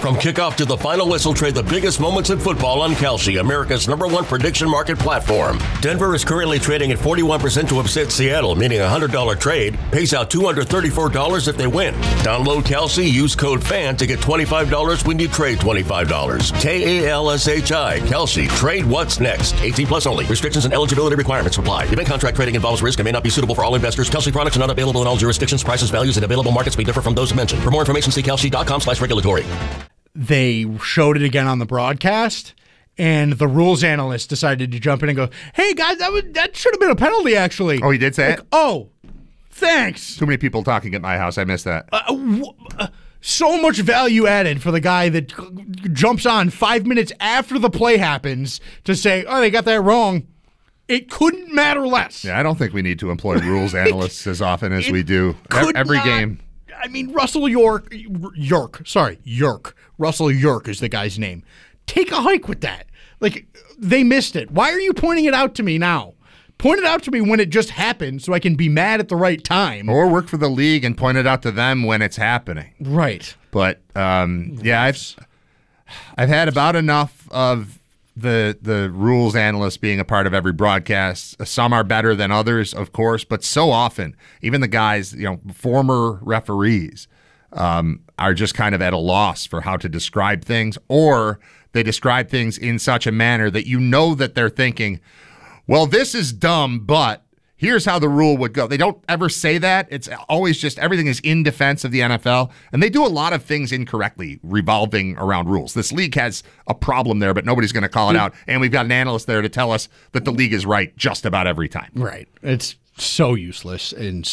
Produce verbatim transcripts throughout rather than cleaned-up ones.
From kickoff to the final whistle, trade the biggest moments in football on Kalshi, America's number one prediction market platform. Denver is currently trading at forty-one percent to upset Seattle, meaning a one hundred dollars trade pays out two hundred thirty-four dollars if they win. Download Kalshi, use code FAN to get twenty-five dollars when you trade twenty-five dollars. K A L S H I, Kalshi. Trade what's next. eighteen plus only. Restrictions and eligibility requirements apply. Event contract trading involves risk and may not be suitable for all investors. Kalshi products are not available in all jurisdictions. Prices, values, and available markets may differ from those mentioned. For more information, see kalshi.com slash regulatory. They showed it again on the broadcast, and the rules analyst decided to jump in and go, hey, guys, that, was, that should have been a penalty, actually. Oh, he did say like, it? Oh, thanks. Too many people talking at my house. I missed that. Uh, w- uh, so much value added for the guy that jumps on five minutes after the play happens to say, oh, they got that wrong. It couldn't matter less. Yeah, I don't think we need to employ rules analysts as often as we do every not, game. I mean, Russell York, York, sorry, York. Russell York is the guy's name. Take a hike with that. Like, they missed it. Why are you pointing it out to me now? Point it out to me when it just happened so I can be mad at the right time. Or work for the league and point it out to them when it's happening. Right. But, um, yeah, I've I've had about enough of the the rules analysts being a part of every broadcast. Some are better than others, of course, but so often, even the guys, you know, former referees, um, are just kind of at a loss for how to describe things, or they describe things in such a manner that you know that they're thinking, well, this is dumb, but here's how the rule would go. They don't ever say that. It's always just everything is in defense of the N F L, and they do a lot of things incorrectly revolving around rules. This league has a problem there, but nobody's going to call it out, and we've got an analyst there to tell us that the league is right just about every time. Right. It's so useless and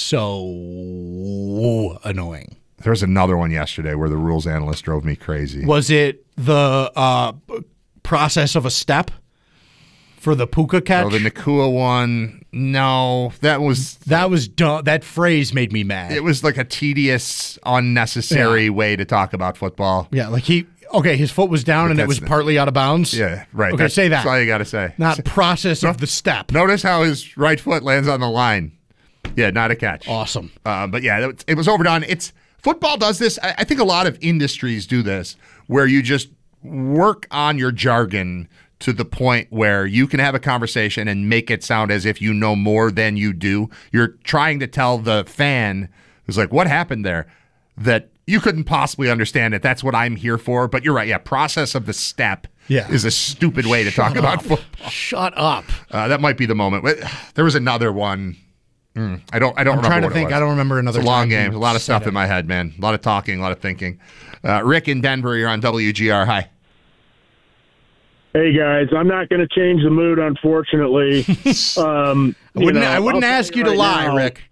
so annoying. There was another one yesterday where the rules analyst drove me crazy. Was it the uh, process of a step for the Puka catch? Oh, the Nakua one. No, that was that was dumb. That phrase made me mad. It was like a tedious, unnecessary yeah. way to talk about football. Yeah, like he. Okay, his foot was down but and it was the, partly out of bounds. Yeah, right. Okay, that's, say that. That's all you got to say. Not process no, of the step. Notice how his right foot lands on the line. Yeah, not a catch. Awesome. Uh, but yeah, it, it was overdone. It's football does this. I, I think a lot of industries do this, where you just work on your jargon to the point where you can have a conversation and make it sound as if you know more than you do. You're trying to tell the fan who's like, what happened there? That you couldn't possibly understand it. That's what I'm here for. But you're right. Yeah, process of the step yeah. is a stupid way to Shut talk about up. football. Shut up. Uh, that might be the moment. There was another one. Mm, I don't. I don't. I'm remember trying to what think. It was. I don't remember another. It's a long time game. A lot of stuff it. in my head, man. A lot of talking. A lot of thinking. Uh, Rick in Denver, you're on W G R. Hi. Hey guys, I'm not going to change the mood, unfortunately. um, I wouldn't. know, I wouldn't I'll ask you right to lie, now, Rick.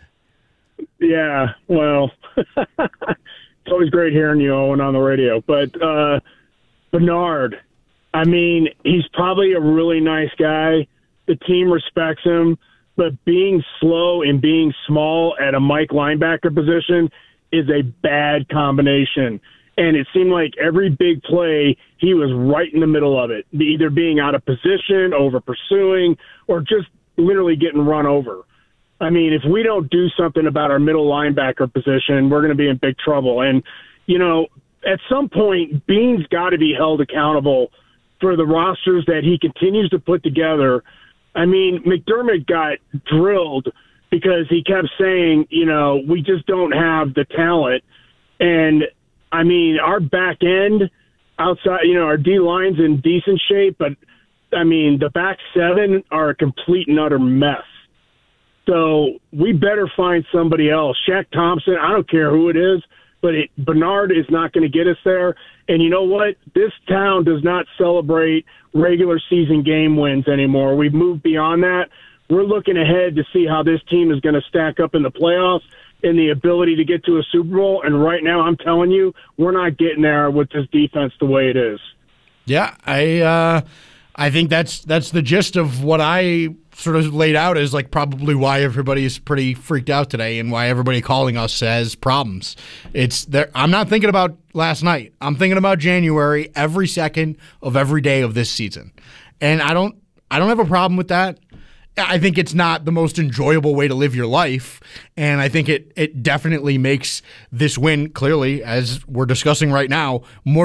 Yeah. Well, it's always great hearing you, Owen, on the radio. But uh, Bernard, I mean, he's probably a really nice guy. The team respects him. But being slow and being small at a Mike linebacker position is a bad combination. And it seemed like every big play, he was right in the middle of it, either being out of position, over pursuing, or just literally getting run over. I mean, if we don't do something about our middle linebacker position, we're going to be in big trouble. And, you know, at some point, Bean's got to be held accountable for the rosters that he continues to put together. I mean, McDermott got drilled because he kept saying, you know, we just don't have the talent. And, I mean, our back end outside, you know, our D-line's in decent shape, but, I mean, the back seven are a complete and utter mess. So we better find somebody else. Shaq Thompson, I don't care who it is, but it, Bernard is not going to get us there. And you know what? This town does not celebrate regular season game wins anymore. We've moved beyond that. We're looking ahead to see how this team is going to stack up in the playoffs and the ability to get to a Super Bowl. And right now, I'm telling you, we're not getting there with this defense the way it is. Yeah, I uh, I think that's that's the gist of what I sort of laid out as like probably why everybody is pretty freaked out today and why everybody calling us has problems. It's there. I'm not thinking about last night. I'm thinking about January every second of every day of this season, and I don't I don't have a problem with that. I think it's not the most enjoyable way to live your life, and I think it it definitely makes this win, clearly, as we're discussing right now, more